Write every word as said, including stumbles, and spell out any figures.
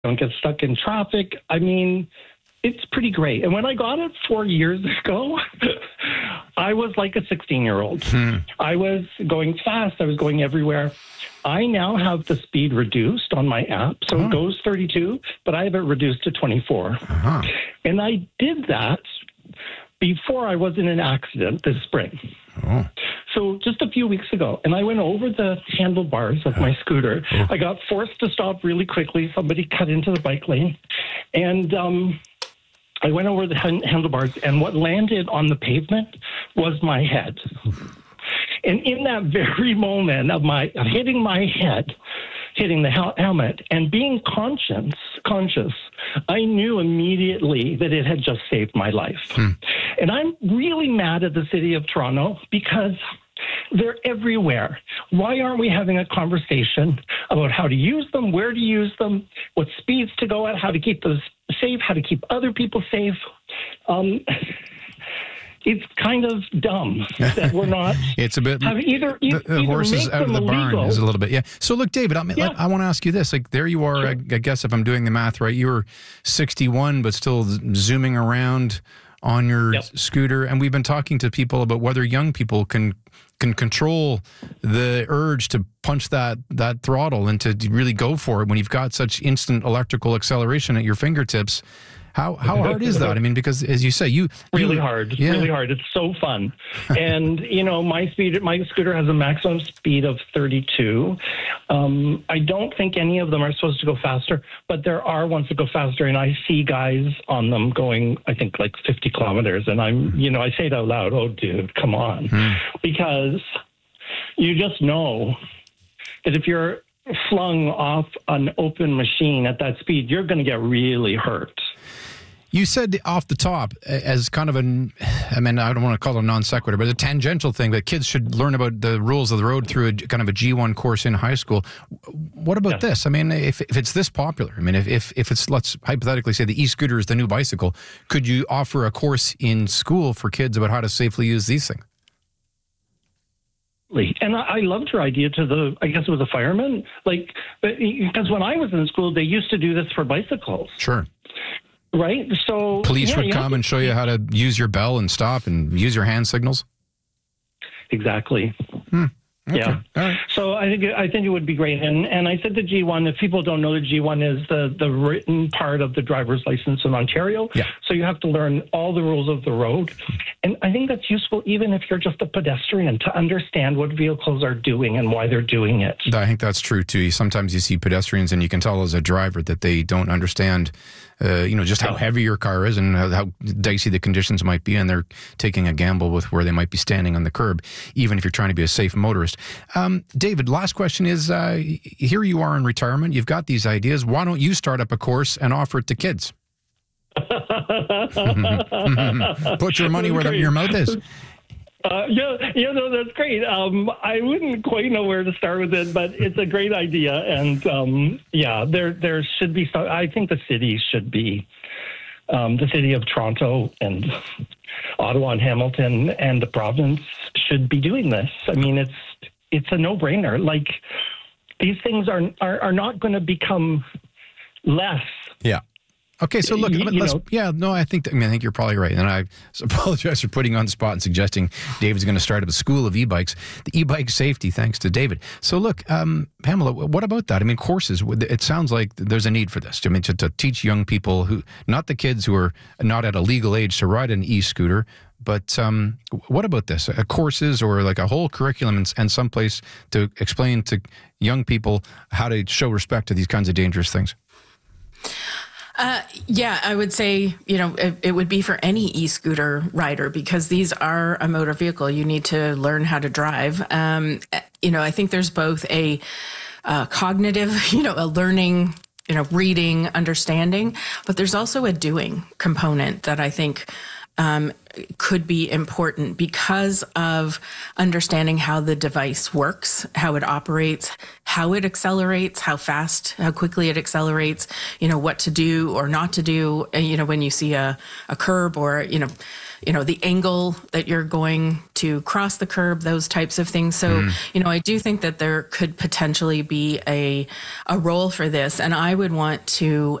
don't get stuck in traffic. I mean, it's pretty great. And when I got it four years ago, I was like a sixteen-year-old. Hmm. I was going fast. I was going everywhere. I now have the speed reduced on my app. So oh. it goes thirty-two, but I have it reduced to twenty-four. Uh-huh. And I did that before I was in an accident this spring. Oh. So just a few weeks ago, and I went over the handlebars of my scooter. Oh. I got forced to stop really quickly. Somebody cut into the bike lane. And um, I went over the handlebars, and what landed on the pavement was my head. And in that very moment of my of hitting my head, hitting the hel- helmet, and being conscious, conscious, I knew immediately that it had just saved my life. Hmm. And I'm really mad at the city of Toronto because they're everywhere. Why aren't we having a conversation about how to use them, where to use them, what speeds to go at, how to keep those safe, how to keep other people safe? Um, it's kind of dumb that we're not. It's a bit. Either, the the either horses out of the barn illegal. is a little bit. Yeah. So look, David, I, mean, yeah. I want to ask you this. Like, there you are. Sure. I, I guess if I'm doing the math right, you were sixty-one, but still zooming around on your yep. scooter. And we've been talking to people about whether young people can can control the urge to punch that that throttle and to really go for it when you've got such instant electrical acceleration at your fingertips. How how hard is that? I mean, because as you say, you really you, hard, yeah. really hard. It's so fun, and you know, my speed, my scooter has a maximum speed of thirty-two. Um, I don't think any of them are supposed to go faster, but there are ones that go faster, and I see guys on them going, I think, like fifty kilometers, and I'm, you know, I say it out loud. Oh, dude, come on, hmm. because you just know that if you're flung off an open machine at that speed, you're going to get really hurt. You said off the top, as kind of an, I mean, I don't want to call it a non sequitur, but a tangential thing, that kids should learn about the rules of the road through a kind of a G one course in high school. What about yeah. this? I mean, if if it's this popular, I mean, if, if, if it's, let's hypothetically say the e-scooter is the new bicycle, could you offer a course in school for kids about how to safely use these things? And I loved her idea to the, I guess it was a fireman, like, because when I was in school, they used to do this for bicycles. Sure. Right? So police yeah, would come and show you how to use your bell and stop and use your hand signals? Exactly. Hmm. Okay. Yeah. All right. So I think I think it would be great. And and I said the G one, if people don't know, the G one is the, the written part of the driver's license in Ontario. Yeah. So you have to learn all the rules of the road. And I think that's useful even if you're just a pedestrian, to understand what vehicles are doing and why they're doing it. I think that's true too. Sometimes you see pedestrians and you can tell as a driver that they don't understand Uh, you know, just how heavy your car is and how, how dicey the conditions might be, and they're taking a gamble with where they might be standing on the curb, even if you're trying to be a safe motorist. Um, David, last question is, uh, here you are in retirement, you've got these ideas, why don't you start up a course and offer it to kids? Put your money where the, your mouth is. Uh, yeah, yeah, no, that's great. Um, I wouldn't quite know where to start with it, but it's a great idea. And um, yeah, there there should be some, I think the city should be, um, the city of Toronto and Ottawa and Hamilton and the province should be doing this. I mean, it's it's a no-brainer. Like, these things are are, are not going to become less. Yeah. Okay, so look, you, you let's, know, yeah, no, I think, I mean, I think you're probably right. And I apologize for putting you on the spot and suggesting David's going to start up a school of e-bikes, the e-bike safety, thanks to David. So look, um, Pamela, what about that? I mean, courses, it sounds like there's a need for this. I mean, to, to teach young people who, not the kids who are not at a legal age to ride an e-scooter, but um, what about this? Uh, courses or like a whole curriculum and, and someplace to explain to young people how to show respect to these kinds of dangerous things? Uh, yeah, I would say, you know, it, it would be for any e-scooter rider, because these are a motor vehicle. You need to learn how to drive. Um, you know, I think there's both a uh, cognitive, you know, a learning, you know, reading, understanding, but there's also a doing component that I think um, could be important because of understanding how the device works, how it operates, how it accelerates, how fast, how quickly it accelerates, you know, what to do or not to do, uh, you know, when you see a, a curb or, you know, you know, the angle that you're going to cross the curb, those types of things. So, mm. you know, I do think that there could potentially be a a role for this. And I would want to